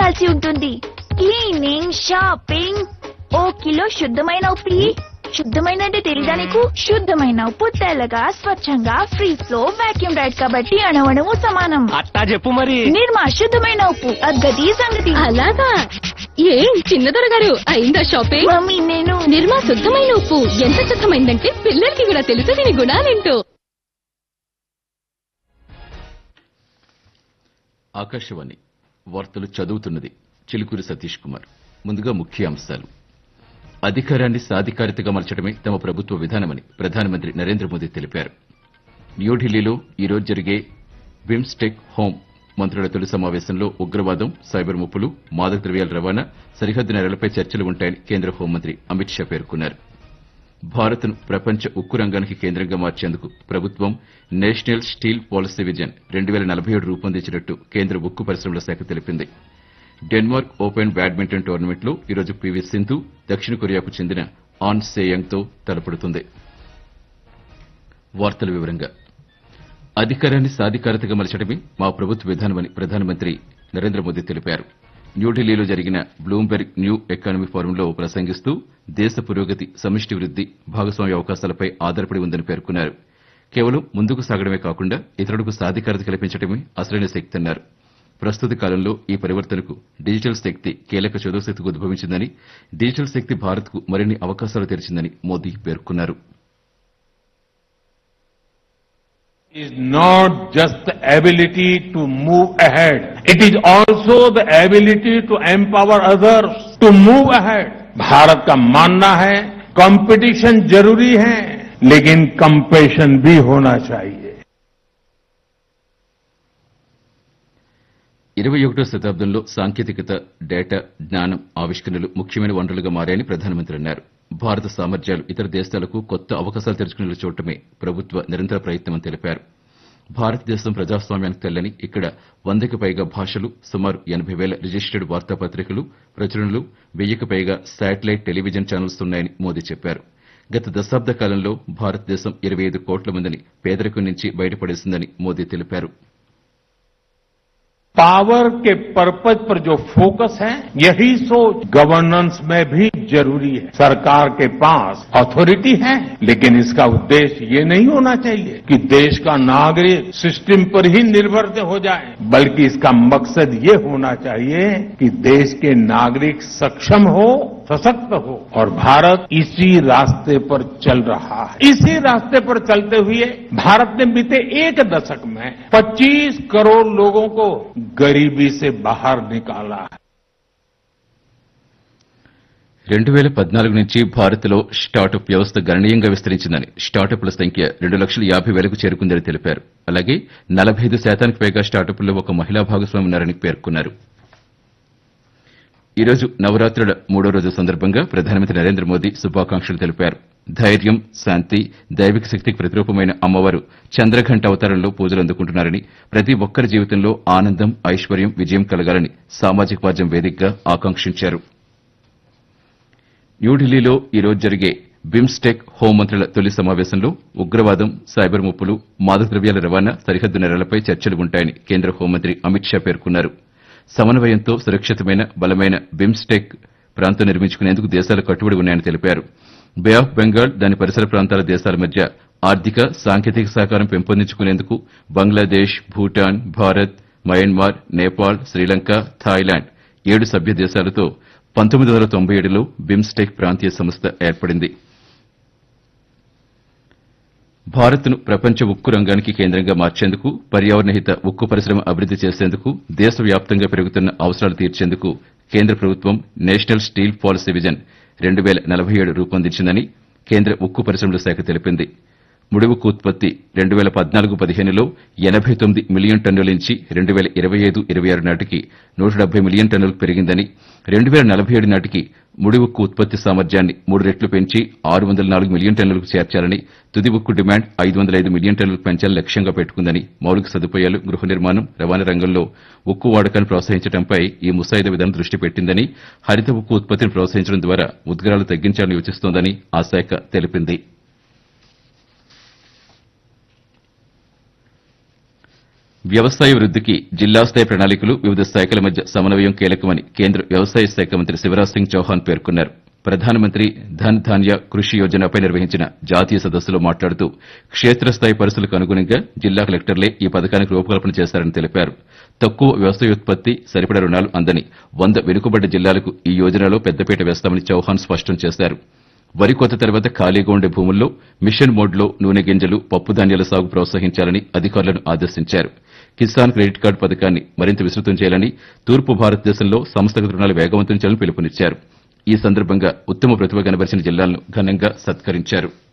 చేయాల్సి ఉంటుంది. Cleaning, shopping. ఓ kilo శుద్ధమైన ఉప్పు ఇయ్యి. శుద్ధమైన అంటే తెలీదా నీకు? శుద్ధమైన ఉప్పు తెల్లగా, స్వచ్ఛంగా, ఫ్రీ ఫ్లో, వాక్యూమ్ రైడ్ కాబట్టి అణువణువు సమానం. అట్టా చెప్పు మరి. నిర్మా శుద్ధమైన ఉప్పు, అగ్గది సంగతి. అలాగా? ఏం చిన్నదొరగారు అయిందా షాపింగ్? మమ్మీ నేను నిర్మా శుద్ధమైన ఉప్పు ఎంత శుద్ధమైందంటే పిల్లలకి కూడా తెలుసు దీని గుణాలేంటో. ఆకాశవాణి వార్తలు చదువుతున్నది చిలుకూరి సతీష్ కుమార్. ముందుగా ముఖ్య అంశాలు. అధికారాన్ని సాధికారితగా మలచడమే తమ ప్రభుత్వ విధానమని ప్రధానమంత్రి నరేంద్ర మోదీ తెలిపారు. న్యూఢిల్లీలో ఈరోజు జరిగే బిమ్స్టెక్ హోం మంత్రుల తొలి సమావేశంలో ఉగ్రవాదం, సైబర్ ముప్పులు, మాదక ద్రవ్యాల రవాణా, సరిహద్దు నేరాలపై చర్చలు ఉంటాయని కేంద్ర హోంమంత్రి అమిత్ షా పేర్కొన్నారు. భారత్ను ప్రపంచ ఉక్కు రంగానికి కేంద్రంగా మార్చేందుకు ప్రభుత్వం నేషనల్ స్టీల్ పాలసీ విజన్ 2047 రూపొందించినట్టు కేంద్ర ఉక్కు పరిశ్రమల శాఖ తెలిపింది. డెన్మార్క్ ఓపెన్ బ్యాడ్మింటన్ టోర్నమెంట్లో ఈరోజు పీవీ సింధు దక్షిణ కొరియాకు చెందిన ఆన్ సేయంగ్ తో తలపడుతుంది. వార్తల వివరంగా. అధికారాన్ని సాధికారతగా మలచడమే మా ప్రభుత్వ విధానమని ప్రధానమంత్రి నరేంద్ర మోదీ తెలిపారు. న్యూఢిల్లీలో జరిగిన బ్లూంబెర్గ్ న్యూ ఎకానమీ ఫోరంలో ప్రసంగిస్తూ దేశ పురోగతి, సమిష్టి వృద్ది, భాగస్వామ్య అవకాశాలపై ఆధారపడి ఉందని పేర్కొన్నారు. కేవలం ముందుకు సాగడమే కాకుండా ఇతరులకు సాధికారత కల్పించడమే అసలైన శక్తి అన్నారు. ప్రస్తుత కాలంలో ఈ పరివర్తనకు డిజిటల్ శక్తి కీలక చదువుశక్తికి ఉద్భవించిందని, డిజిటల్ శక్తి భారత్కు మరిన్ని అవకాశాలు తెరిచిందని మోదీ పేర్కొన్నారు. is not just the ability to move ahead. It is also the ability to empower others to move ahead. Bharat का मानना है कंपटीशन जरूरी है, लेकिन कंपैशन भी होना चाहिए. 21వ శతాబ్దంలో సాంకేతికత, డేటా, జ్ఞానం, ఆవిష్కరణలు ముఖ్యమైన వనరులుగా మారాయని ప్రధానమంత్రి అన్నారు. భారత సామర్థ్యాలు ఇతర దేశాలకు కొత్త అవకాశాలు తెరుచుకునేలా చూడటమే ప్రభుత్వ నిరంతర ప్రయత్నమని తెలిపారు. భారతదేశం ప్రజాస్వామ్యానికి తెల్లని ఇక్కడ 100కి పైగా భాషలు, సుమారు 80,000 రిజిస్టర్డ్ వార్తాపత్రికలు, ప్రచురణలు, 1000కి పైగా శాటిలైట్ టెలివిజన్ ఛానల్స్ ఉన్నాయని మోదీ చెప్పారు. గత దశాబ్ద కాలంలో భారతదేశం 25 కోట్ల మందిని పేదరికం నుంచి బయటపడేసిందని మోదీ తెలిపారు. पावर के पर्पज पर जो फोकस है, यही सोच गवर्नेंस में भी जरूरी है. सरकार के पास अथॉरिटी है, लेकिन इसका उद्देश्य ये नहीं होना चाहिए कि देश का नागरिक सिस्टम पर ही निर्भर हो जाए, बल्कि इसका मकसद ये होना चाहिए कि देश के नागरिक सक्षम हो, सशक्त हो. और भारत इसी रास्ते पर चल रहा है. इसी रास्ते पर चलते हुए भारत ने बीते एक दशक में 25 करोड़ लोगों को गरीबी से बाहर निकाला है. 2014 నుంచి భారత్లో స్టార్టప్ వ్యవస్థ గణనీయంగా విస్తరించిందని, స్టార్టప్ల సంఖ్య 2,50,000కు చేరుకుందని తెలిపారు. అలాగే 45% పైగా స్టార్టప్ల్లో ఒక మహిళా భాగస్వామి ఉన్నారని పేర్కొన్నారు. ఈ రోజు నవరాత్రుల 3వ రోజు సందర్భంగా ప్రధానమంత్రి నరేంద్ర మోదీ శుభాకాంక్షలు తెలిపారు. ధైర్యం, శాంతి, దైవిక శక్తికి ప్రతిరూపమైన అమ్మవారు చంద్రఘంట అవతారంలో పూజలు అందుకుంటున్నారని, ప్రతి ఒక్కరి జీవితంలో ఆనందం, ఐశ్వర్యం, విజయం కలగాలని సామాజిక మాధ్యమం వేదికగా ఆకాంక్షించారు. న్యూఢిల్లీలో ఈ రోజు జరిగే బిమ్స్టెక్ హోంమంత్రుల తొలి సమావేశంలో ఉగ్రవాదం, సైబర్ ముప్పులు, మాదక ద్రవ్యాల రవాణా, సరిహద్దు నేరాలపై చర్చలు ఉంటాయని కేంద్ర హోంమంత్రి అమిత్ షా పేర్కొన్నారు. సమన్వయంతో సురక్షితమైన, బలమైన బిమ్స్టెక్ ప్రాంతం నిర్మించుకునేందుకు దేశాలు కట్టుబడి ఉన్నాయని తెలిపారు. బే ఆఫ్ బెంగాల్, దాని పరిసర ప్రాంతాల దేశాల మధ్య ఆర్థిక, సాంకేతిక సహకారం పెంపొందించుకునేందుకు బంగ్లాదేశ్, భూటాన్, భారత్, మయన్మార్, నేపాల్, శ్రీలంక, థాయిలాండ్ 7 సభ్య దేశాలతో 1997లో బిమ్స్టెక్ ప్రాంతీయ సంస్థ ఏర్పడింది. భారత్ను ప్రపంచ ఉక్కు రంగానికి కేంద్రంగా మార్చేందుకు, పర్యావరణహిత ఉక్కు పరిశ్రమ అభివృద్ది చేసేందుకు, దేశవ్యాప్తంగా పెరుగుతున్న అవసరాలు తీర్చేందుకు కేంద్ర ప్రభుత్వం నేషనల్ స్టీల్ పాలసీ విజన్ 2047 రూపొందించిందని కేంద్ర ఉక్కు పరిశ్రమల శాఖ తెలిపింది. ముడి ఉక్కు ఉత్పత్తి 2014-15లో 89 మిలియన్ టన్నుల నుంచి 2025-26 నాటికి 170 మిలియన్ టన్నులకు పెరిగిందని, 2047 నాటికి ముడి ఉక్కు ఉత్పత్తి సామర్థ్యాన్ని 3 రెట్లు పెంచి 604 మిలియన్ టన్నులకు చేర్చాలని, తుది ఉక్కు డిమాండ్ 505 మిలియన్ టన్నులకు పెంచాలని లక్ష్యంగా పెట్టుకుందని, మౌలిక సదుపాయాలు, గృహ నిర్మాణం, రవాణా రంగంలో ఉక్కు వాడకాన్ని ప్రోత్సహించడంపై ఈ ముసాయిదా విధానం దృష్టి పెట్టిందని, హరిత ఉక్కు ఉత్పత్తిని ప్రోత్సహించడం ద్వారా ఉద్గారాలు తగ్గించాలని యోచిస్తోందని ఆ శాఖ తెలిపింది. వ్యవసాయ వృద్దికి జిల్లా స్థాయి ప్రణాళికలు వివిధ శాఖల మధ్య సమన్వయం కీలకమని కేంద్ర వ్యవసాయ శాఖ మంత్రి శివరాజ్ సింగ్ చౌహాన్ పేర్కొన్నారు. ప్రధానమంత్రి ధన్ ధాన్య కృషి యోజనపై నిర్వహించిన జాతీయ సదస్సులో మాట్లాడుతూ క్షేత్రస్థాయి పరిస్థితులకు అనుగుణంగా జిల్లా కలెక్టర్లే ఈ పథకానికి రూపకల్పన చేశారని తెలిపారు. తక్కువ వ్యవసాయోత్పత్తి, సరిపడా రుణాలు అందని 100 వెనుకబడ్డ జిల్లాలకు ఈ యోజనలో పెద్దపీట వేస్తామని చౌహాన్ స్పష్టం చేశారు. వరి కోత తర్వాత ఖాళీగా ఉండే భూముల్లో మిషన్ మోడ్లో నూనె గింజలు, పప్పు ధాన్యాల సాగు ప్రోత్సహించాలని అధికారులను ఆదేశించారు. కిసాన్ క్రెడిట్ కార్డు పథకాన్ని మరింత విస్తృతం చేయాలని, తూర్పు భారతదేశంలో సంస్థాగత రుణాలు వేగవంతం చేయాలని పిలుపునిచ్చారు. ఈ సందర్భంగా ఉత్తమ ప్రతిభ కనబరిచిన జిల్లాలను ఘనంగా సత్కరించారు.